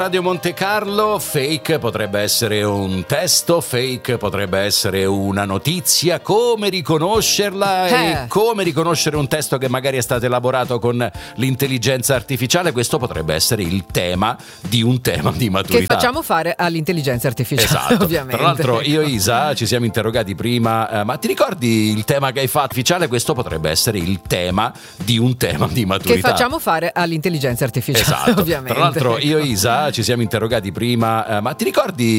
Radio Monte Carlo, fake potrebbe essere un testo, fake potrebbe essere una notizia, come riconoscerla e come riconoscere un testo che magari è stato elaborato con l'intelligenza artificiale. Questo potrebbe essere il tema di un tema di maturità. Che facciamo fare all'intelligenza artificiale, esatto. ovviamente. Tra l'altro io e Isa ci siamo interrogati prima, ma ti ricordi il tema che hai fatto artificiale? Questo potrebbe essere il tema di un tema di maturità. Che facciamo fare all'intelligenza artificiale, esatto. ovviamente. Tra l'altro io e Isa ci siamo interrogati prima, ma ti ricordi